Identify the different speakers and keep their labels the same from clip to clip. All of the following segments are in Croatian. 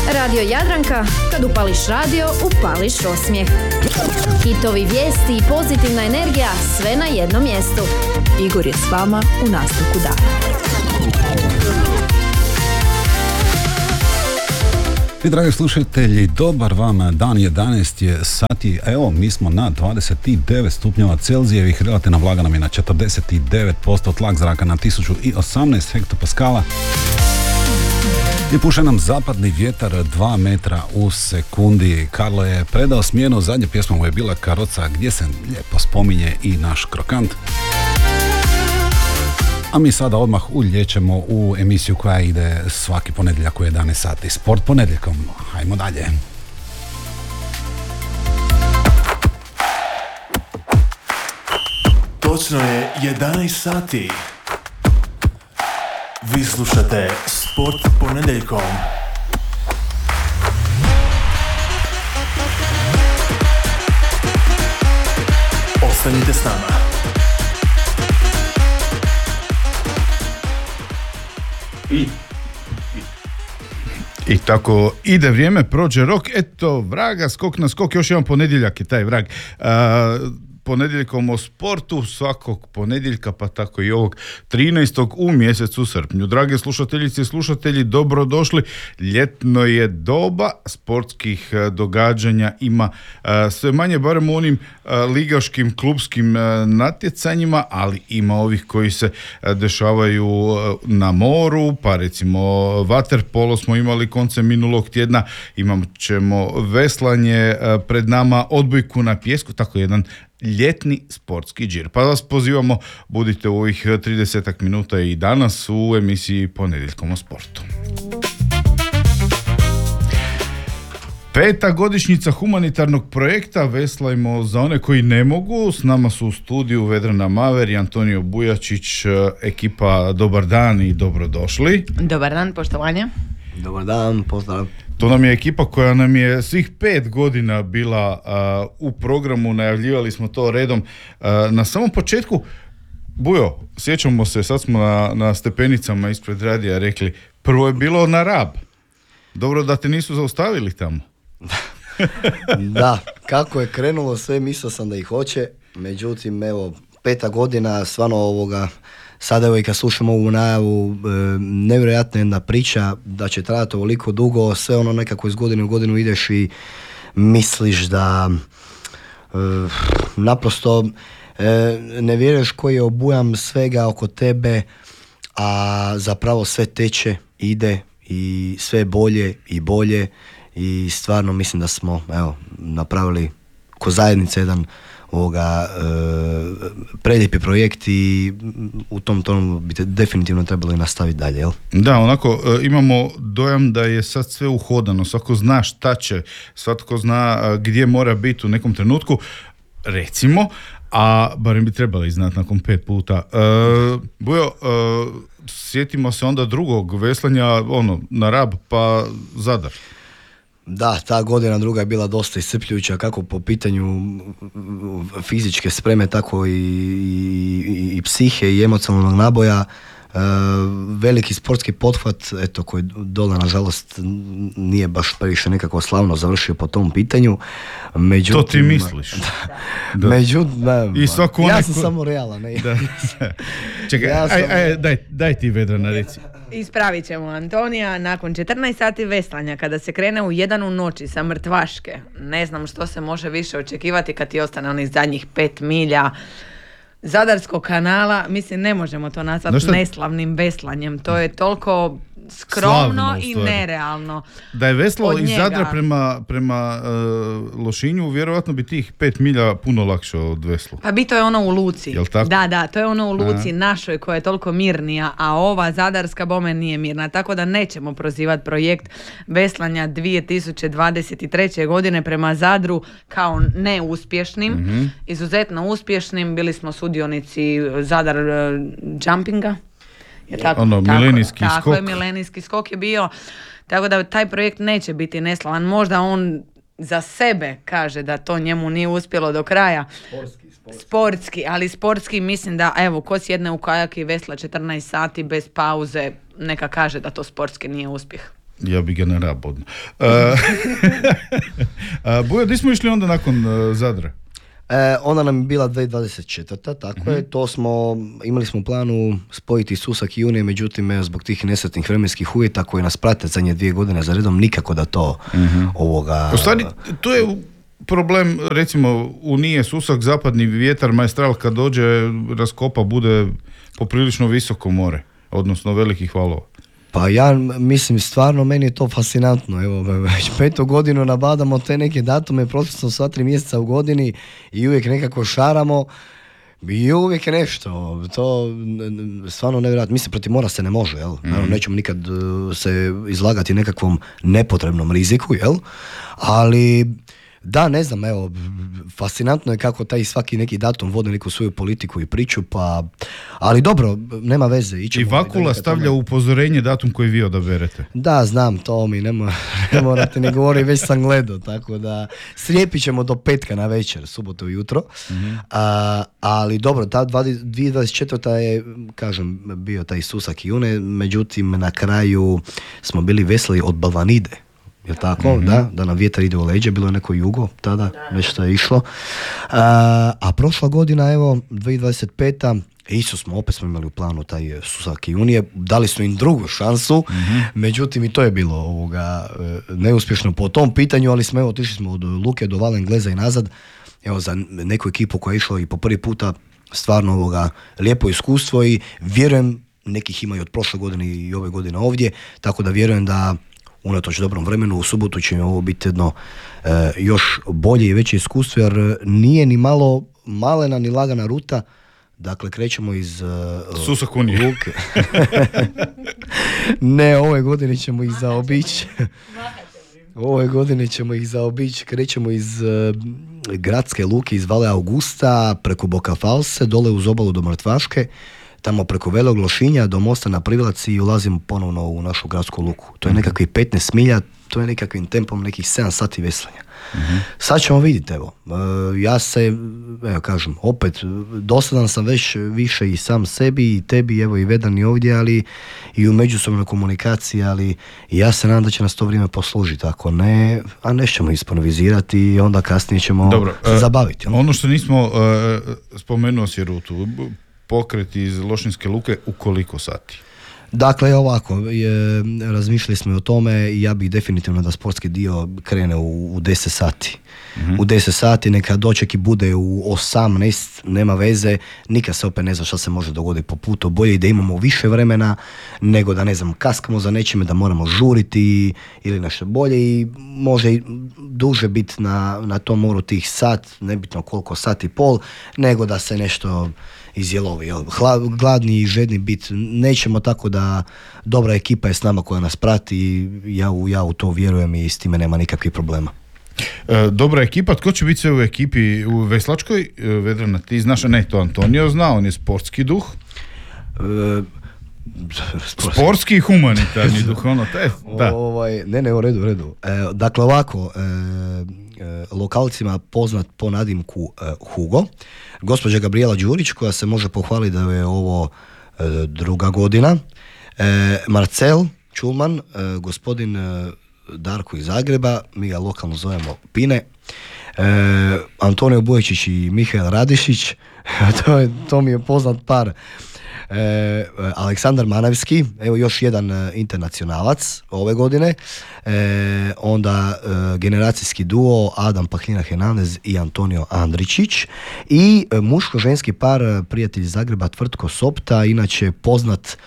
Speaker 1: Radio Jadranka, kad upališ radio, upališ osmijeh. Hitovi, vijesti i pozitivna energija, sve na jednom mjestu. Igor je s vama u nastavku dana.
Speaker 2: I dragi slušatelji, dobar vam dan, 11 je sati, evo mi smo na 29 stupnjeva Celzijevih, relativna vlaga nam je na 49%, tlak zraka na 1018 hektopaskala i puše nam zapadni vjetar 2 metra u sekundi. Karlo je predao smjenu, zadnja pjesma mu je bila Karoca, gdje se lijepo spominje i naš krokant. A mi sada odmah ulječemo u emisiju koja ide svaki ponedjeljak u 11 sati. Sport ponedjeljkom. Hajmo dalje.
Speaker 3: Točno je 11 sati. Vi slušate Sport ponedjeljkom. Ostanite s nama.
Speaker 4: I tako ide vrijeme, prođe rok, eto vraga, skok na skok, još jedan ponedjeljak je taj vrag. Ponedjeljkom o sportu, svakog ponedjeljka, pa tako i ovog 13. u mjesecu srpnju. Drage slušateljice i slušatelji, dobrodošli. Ljetno je doba, sportskih događanja ima sve manje, barem u onim ligaškim, klubskim natjecanjima, ali ima ovih koji se dešavaju na moru, pa recimo vaterpolo smo imali koncem minulog tjedna, imat ćemo veslanje pred nama, odbojku na pijesku, tako jedan ljetni sportski džir. Pa vas pozivamo, budite u ovih 30 minuta i danas u emisiji Ponedjeljkom o sportu. 5. godišnjica humanitarnog projekta Veslajmo za one koji ne mogu. S nama su u studiju Vedrana Maver i Antonio Bujačić, ekipa Dobar dan i dobrodošli.
Speaker 5: Dobar dan, poštovanje.
Speaker 6: Dobar dan, pozdrav.
Speaker 4: To nam je ekipa koja nam je svih 5 godina bila u programu, najavljivali smo to redom. Na samom početku, Bujo, sjećamo se, sad smo na stepenicama ispred radija rekli, prvo je bilo na Rab. Dobro da te nisu zaustavili tamo.
Speaker 6: Da, kako je krenulo sve, mislio sam da ih hoće, međutim, evo, 5. godina, stvarno sada evo i kad slušamo ovu najavu, nevjerojatna jedna priča da će trajati ovoliko dugo, sve ono nekako iz godine u godinu ideš i misliš da naprosto ne vjeruješ koji je obujam svega oko tebe, a zapravo sve teče, ide i sve bolje i bolje i stvarno mislim da smo napravili ko zajednica jedan prelijepi projekt i u tom tonu bi te definitivno trebalo nastaviti dalje, jel?
Speaker 4: Da, onako imamo dojam da je sad sve uhodano, svako zna šta će, svatko zna gdje mora biti u nekom trenutku, recimo, a barem bi trebali znati nakon 5 puta. Bujo, sjetimo se onda drugog veslanja, na Rab pa Zadar.
Speaker 6: Da, ta godina druga je bila dosta iscrpljujuća, kako po pitanju fizičke spreme, tako i psihe i emocionalnog naboja. Veliki sportski pothvat, eto, koji dole nažalost nije baš previše nekako slavno završio po tom pitanju. Međutim,
Speaker 4: to ti misliš?
Speaker 6: Da. Međutim, ja sam samo realan.
Speaker 4: Čekaj, daj ti Vedrana, reci.
Speaker 5: Ispravit ćemo Antonija, nakon 14 sati veslanja, kada se krene u 1 u noći sa Mrtvaške, ne znam što se može više očekivati kad ti ostane onih zadnjih 5 milja Zadarskog kanala, mislim ne možemo to nazvati neslavnim veslanjem, to je toliko skromno slavno, i nerealno.
Speaker 4: Da je veslao iz Zadra prema Lošinju, vjerojatno bi tih 5 milja puno lakše od veslu.
Speaker 5: Pa bi to je ono u Luci.
Speaker 4: Jel tako?
Speaker 5: Da, to je ono u Luci našoj koja je toliko mirnija, a ova zadarska bome nije mirna, tako da nećemo prozivati projekt veslanja 2023. godine prema Zadru kao neuspješnim, izuzetno uspješnim. Bili smo sudionici Zadar jumpinga.
Speaker 4: Milenijski skok.
Speaker 5: Tako je, milenijski skok je bio. Tako da taj projekt neće biti neslavan. Možda on za sebe kaže da to njemu nije uspjelo do kraja. Sportski, ali sportski mislim da, evo, ko sjedne u kajak i vesla 14 sati bez pauze, neka kaže da to sportski nije uspjeh.
Speaker 4: Ja bi ga na rab odmah. Bujo, di smo išli onda nakon Zadra?
Speaker 6: Ona nam je bila 2024. Tako je, imali smo u planu spojiti Susak i Unije, međutim zbog tih nesretnih vremenskih uvjeta koji nas prate zadnje 2 godine za redom, nikako da to
Speaker 4: U stvari, to je problem, recimo, Unije, Susak, zapadni vjetar, Maestral kad dođe, raskopa, bude poprilično visoko more, odnosno velikih valova.
Speaker 6: Pa ja mislim, stvarno meni je to fascinantno, evo već 5. godinu nabadamo te neke datume, prosječno sva 3 mjeseca u godini i uvijek nekako šaramo i uvijek je nešto, to stvarno nevjerojatno, mislim protiv mora se ne može, jel? Naravno, nećemo nikad se izlagati nekakvom nepotrebnom riziku, jel? Ali da, ne znam, evo, fascinantno je kako taj svaki neki datum vode neku svoju politiku i priču, ali dobro, nema veze.
Speaker 4: I Vakula stavlja upozorenje datum koji vi odaberete.
Speaker 6: Da, znam, to mi ne morate ni govoriti, već sam gledao, tako da slijepit ćemo do petka na večer, subotu ujutro, ali dobro, ta 2024. je, kažem, bio taj Susak i Une, međutim na kraju smo bili veseli od Balvanide. Je tako, da nam vjetar ide u leđe, bilo je neko jugo tada, već što je išlo. A prošla godina, evo, 2025. Opet smo imali u planu taj Susak i Unije, dali su im drugu šansu, međutim i to je bilo neuspješno po tom pitanju, ali smo otišli smo od Luke do Valengleza i nazad, evo za neku ekipu koja je išla i po prvi puta, stvarno lijepo iskustvo i vjerujem, nekih ima i od prošle godine i ove godine ovdje, tako da vjerujem da unatoč dobrom vremenu u subotu će ovo biti jedno još bolje i veće iskustvo, jer nije ni malo malena ni lagana ruta. Dakle, krećemo iz
Speaker 4: Susak Unije.
Speaker 6: Luke. Ne, ove godine ćemo ih zaobići. Krećemo iz gradske luke, iz Vale Augusta, preko Boka False, dole uz obalu do Mrtvaške, tamo preko Velog Lošinja do mosta na Privlaci i ulazimo ponovno u našu gradsku luku. To je nekakvih 15 milja, to je nekakvim tempom nekih 7 sati veslanja. Sad ćemo vidjeti, evo. Ja se, kažem, opet, dosadan sam već više i sam sebi i tebi, evo i Vedan i ovdje, ali i u međusobnoj komunikaciji, ali ja se nadam da će nas to vrijeme poslužiti. Ako ne, a nećemo isponovizirati i onda kasnije ćemo se zabaviti.
Speaker 4: Ono što nismo spomenuo si rutu, pokret iz Lošinjske luke u koliko sati?
Speaker 6: Dakle, ovako, razmišljali smo o tome i ja bih definitivno da sportski dio krene u 10 sati. U 10 sati, neka doček i bude u 18, nema veze, nikad se opet ne zna šta se može dogoditi po putu, bolje i da imamo više vremena nego da, ne znam, kaskamo za nečime, da moramo žuriti ili nešto bolje i može i duže biti na tom moru tih sat, nebitno koliko, sat i pol, nego da se nešto izjelovi. Gladni i žedni bit nećemo, tako da dobra ekipa je s nama koja nas prati i ja u to vjerujem i s time nema nikakvih problema.
Speaker 4: Dobra ekipa, tko će biti sve u ekipi u veslačkoj? Vedrana, ti znaš, ne, to Antonio zna, on je sportski duh. Sportski i humanitarni duh, da.
Speaker 6: Ne, u redu. Dakle, ovako, lokalcima poznat po nadimku Hugo, gospođa Gabriela Đurić, koja se može pohvaliti da je ovo 2. godina, Marcel Čulman, gospodin Darko iz Zagreba, mi ga lokalno zovemo Pine, Antonio Buječić i Mihael Radišić, to mi je poznat par, Aleksandar Manavski, evo još jedan internacionalac ove godine, onda generacijski duo Adam Pahlina Hernandez i Antonio Andričić i muško-ženski par, prijatelj iz Zagreba Tvrtko Sopta, inače poznat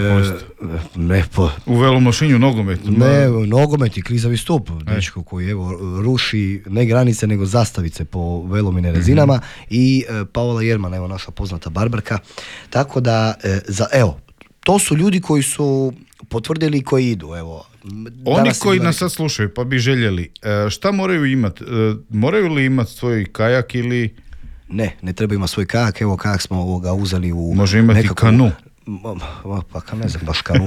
Speaker 4: u Velom Lošinju nogomet.
Speaker 6: Nogomet i klizavi stup, dečko koji evo ruši ne granice nego zastavice po Velomine rezinama, i Paola Jerman, evo naša poznata barberka, tako da to su ljudi koji su potvrdili i koji idu, evo.
Speaker 4: Oni koji nas sad slušaju pa bi željeli, šta moraju imati? Moraju li imati svoj kajak ili...
Speaker 6: Ne treba imati svoj kajak, evo kajak smo uzeli u...
Speaker 4: Može imati kanu.
Speaker 6: Pa ne znam, baš kao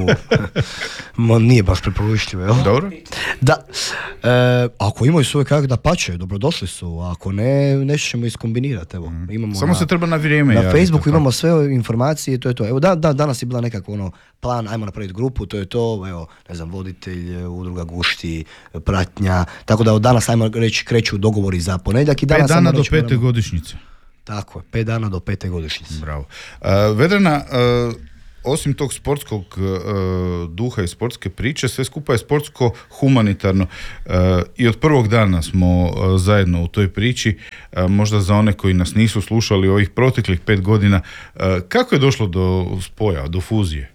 Speaker 6: nije baš preporučljivo, jel?
Speaker 4: Dobro.
Speaker 6: Da, ako imaju svoje kajak, da pače, dobrodošli su, ako ne, nešto ćemo iskombinirati, evo. Imamo
Speaker 4: Samo se treba na vrijeme
Speaker 6: na
Speaker 4: javiti,
Speaker 6: Facebooku
Speaker 4: tako.
Speaker 6: imamo sve informacije, to je to. Evo, danas je bila nekako plan, ajmo napraviti grupu, to je to, evo, ne znam, voditelj, udruga Gušti, pratnja, tako da od danas, ajmo reći, kreću dogovori za ponedjeljak i
Speaker 4: 5
Speaker 6: danas...
Speaker 4: dana do 5. godišnjice.
Speaker 6: Tako je, 5 dana do 5. godišnjice.
Speaker 4: Bravo. Vedrana, osim tog sportskog duha i sportske priče, sve skupa je sportsko humanitarno i od prvog dana smo zajedno u toj priči. Možda za one koji nas nisu slušali ovih proteklih 5 godina, kako je došlo do spoja, do fuzije?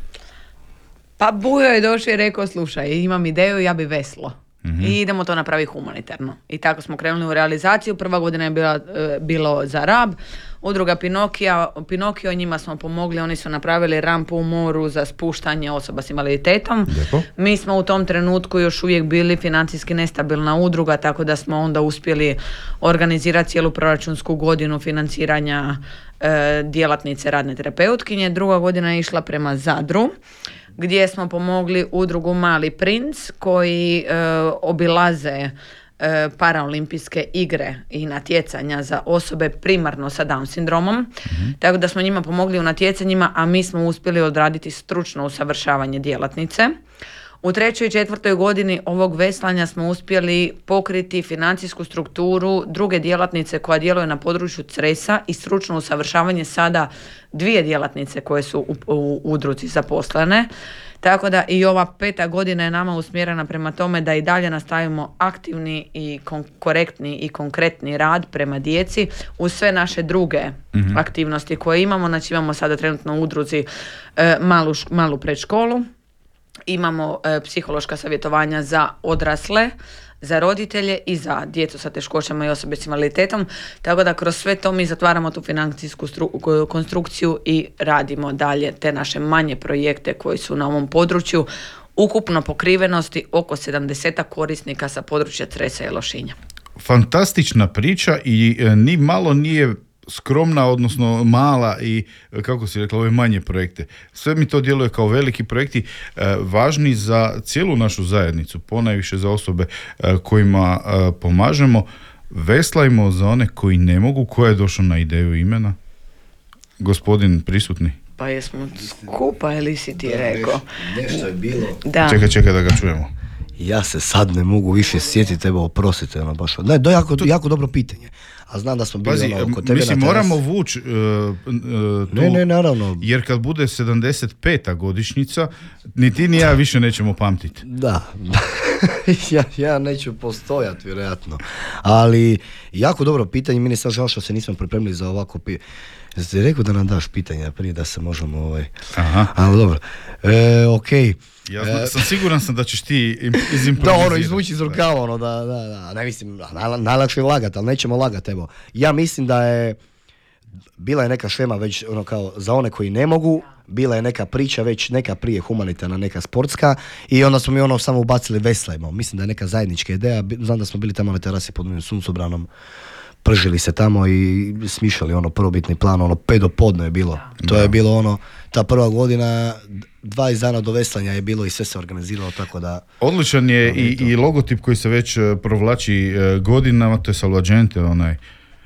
Speaker 5: Pa Bujo je došao i rekao, slušaj, imam ideju, ja bi veslo. I idemo to napraviti humanitarno. I tako smo krenuli u realizaciju. Prva godina je bilo za Rab. Udruga Pinokio, njima smo pomogli, oni su napravili rampu u moru za spuštanje osoba s invaliditetom.
Speaker 4: Lijepo.
Speaker 5: Mi smo u tom trenutku još uvijek bili financijski nestabilna udruga, tako da smo onda uspjeli organizirati cijelu proračunsku godinu financiranja djelatnice radne terapeutkinje. Druga godina je išla prema Zadru, gdje smo pomogli udrugu Mali princ koji obilaze paraolimpijske igre i natjecanja za osobe primarno sa Down sindromom. Tako da smo njima pomogli u natjecanjima, a mi smo uspjeli odraditi stručno usavršavanje djelatnice. U 3. i 4. godini ovog veslanja smo uspjeli pokriti financijsku strukturu druge djelatnice koja djeluje na području Cresa i stručno usavršavanje sada 2 djelatnice koje su u udruzi zaposlene. Tako da i ova 5. godina je nama usmjerena prema tome da i dalje nastavimo aktivni i korektni i konkretni rad prema djeci uz sve naše druge aktivnosti koje imamo. Znači imamo sada trenutno u udruzi malu predškolu. Imamo psihološka savjetovanja za odrasle, za roditelje i za djecu sa teškoćama i osobe s invaliditetom. Tako da kroz sve to mi zatvaramo tu financijsku konstrukciju i radimo dalje te naše manje projekte koji su na ovom području. Ukupno pokrivenosti oko 70 korisnika sa područja Cresa i Lošinja.
Speaker 4: Fantastična priča i ni malo nije skromna, odnosno mala i, kako si rekla, ove manje projekte. Sve mi to djeluje kao veliki projekti, važni za cijelu našu zajednicu, ponajviše za osobe kojima pomažemo. Veslajmo za one koji ne mogu. Ko je došao na ideju imena? Gospodin prisutni.
Speaker 5: Pa jesmo skupa ili si ti rekao?
Speaker 6: Nešto je bilo.
Speaker 5: Da.
Speaker 4: Čekaj da ga čujemo.
Speaker 6: Ja se sad ne mogu više sjetiti, evo, oprostite, baš. Ne, to je jako dobro pitanje. A znam da smo bili kod tebe
Speaker 4: mislim,
Speaker 6: na terasi.
Speaker 4: moramo vući
Speaker 6: Ne, naravno.
Speaker 4: jer kad bude 75. godišnjica, ni ti ni ja više nećemo pamtiti.
Speaker 6: Da, ja neću postojati, vjerojatno. Ali, jako dobro pitanje, meni je sad žao što se nismo pripremili za ovako Jesi rekao da nam daš pitanja prije da se možemo
Speaker 4: Aha.
Speaker 6: Ali dobro. Okej.
Speaker 4: Ja sam siguran da ćeš ti izimprovizirati.
Speaker 6: Da, izvući iz rukava, da. Ne mislim, najlakše je lagati, ali nećemo lagati, evo. Ja mislim da je bila je neka šema već kao za one koji ne mogu, bila je neka priča već neka prije humanitarna, neka sportska i onda smo mi samo ubacili veslajmo. Mislim da je neka zajednička ideja, znam da smo bili tamo na terasi pod suncobranom, pržili se tamo i smišljali prvobitni plan, 5 do podne je bilo. To je bilo ta prva godina, 20 dana do veslanja je bilo i sve se organiziralo tako da...
Speaker 4: Odličan je i logotip koji se već provlači godinama, to je Salvagente, onaj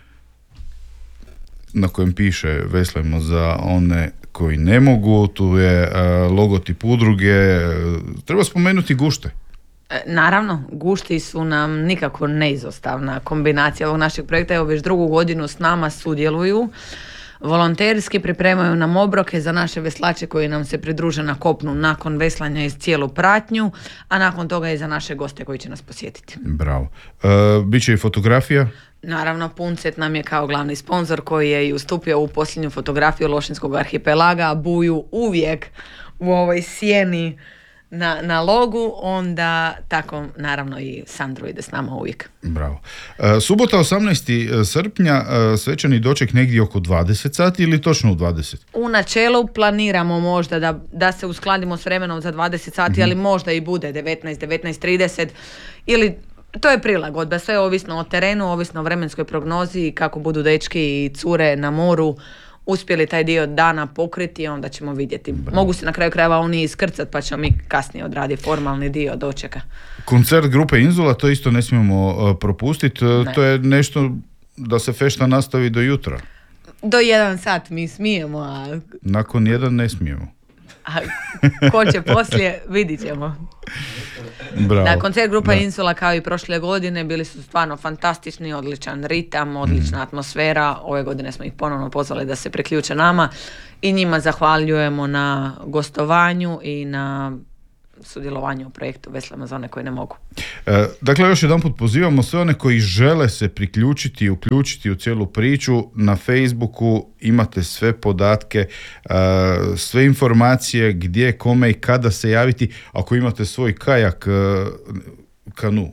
Speaker 4: na kojem piše veslajmo za one koji ne mogu, tu je logotip udruge, treba spomenuti Gušte.
Speaker 5: Naravno, Gušti su nam nikako neizostavna kombinacija ovog našeg projekta. Evo već 2. godinu s nama sudjeluju. Volonterski pripremaju nam obroke za naše veslače koji nam se pridruže na kopnu nakon veslanja iz cijelu pratnju, a nakon toga i za naše goste koji će nas posjetiti.
Speaker 4: Bravo. Biće i fotografija?
Speaker 5: Naravno, Puncet nam je kao glavni sponzor koji je i ustupio u posljednju fotografiju Lošinjskog arhipelaga, Buju uvijek u ovoj sjeni na logu, onda tako naravno i Sandro ide s nama uvijek.
Speaker 4: Bravo. Subota 18. srpnja, svečani doček negdje oko 20 sati ili točno u 20?
Speaker 5: U načelu planiramo možda da se uskladimo s vremenom za 20 sati, ali možda i bude 19:30 ili to je prilagodba, sve ovisno o terenu, ovisno o vremenskoj prognozi i kako budu dečki i cure na moru uspjeli taj dio dana pokriti, onda ćemo vidjeti. Mogu se na kraju krajeva oni iskrcat, pa ćemo mi kasnije odraditi formalni dio dočeka.
Speaker 4: Koncert grupe Inzula, to isto ne smijemo propustiti. To je nešto da se fešta nastavi do jutra.
Speaker 5: Do 1 sat mi smijemo, a
Speaker 4: Nakon 1 ne smijemo.
Speaker 5: ko će poslije, vidit ćemo.
Speaker 4: Bravo.
Speaker 5: Da, koncert grupa Insula kao i prošle godine bili su stvarno fantastični, odličan ritam, odlična atmosfera. Ove godine smo ih ponovno pozvali da se priključe nama i njima zahvaljujemo na gostovanju i na sudjelovanju u projektu Veslama za one koji ne mogu.
Speaker 4: Dakle, još jedanput pozivamo sve one koji žele se priključiti i uključiti u cijelu priču. Na Facebooku imate sve podatke, sve informacije gdje, kome i kada se javiti. Ako imate svoj kajak, kanu,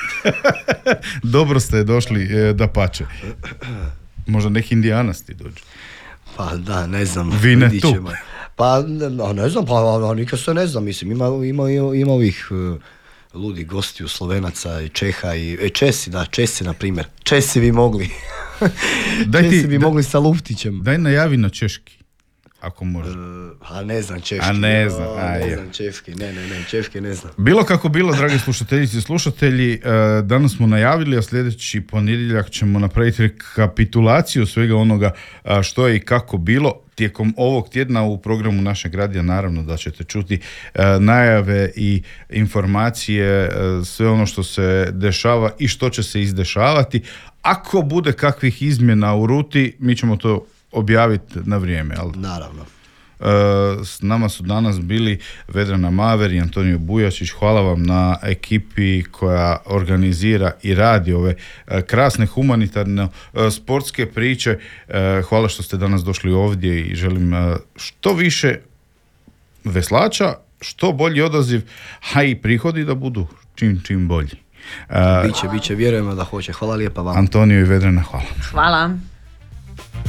Speaker 4: dobro ste došli, dapače. Možda neki Indijanac ti dođu.
Speaker 6: Pa da, ne znam.
Speaker 4: Vine tu.
Speaker 6: Pa ne znam, pa nikad se ne znam, mislim, ima ovih ludi gostiju, Slovenaca i Čeha i Česi na primjer. Česi bi mogli. Česi bi mogli sa Luftićem.
Speaker 4: Daj najavi na češki, ako može.
Speaker 6: A ne znam češki.
Speaker 4: Ne znam
Speaker 6: češki, ne, češki ne znam.
Speaker 4: Bilo kako bilo, dragi slušateljice i slušatelji, danas smo najavili, a sljedeći ponedjeljak ćemo napraviti rekapitulaciju svega onoga što je i kako bilo. Tijekom ovog tjedna u programu našeg radija naravno da ćete čuti najave i informacije, sve ono što se dešava i što će se izdešavati. Ako bude kakvih izmjena u ruti, mi ćemo to objaviti na vrijeme. Ali
Speaker 6: naravno.
Speaker 4: S nama su danas bili Vedrana Maver i Antonio Bujačić. Hvala vam na ekipi koja organizira i radi ove krasne humanitarne sportske priče. Hvala što ste danas došli ovdje i želim što više veslača, što bolji odaziv, a i prihodi da budu čim bolji.
Speaker 6: Biće, vjerujemo da hoće. Hvala lijepa vam.
Speaker 4: Antonio i Vedrana, hvala.
Speaker 5: Hvala.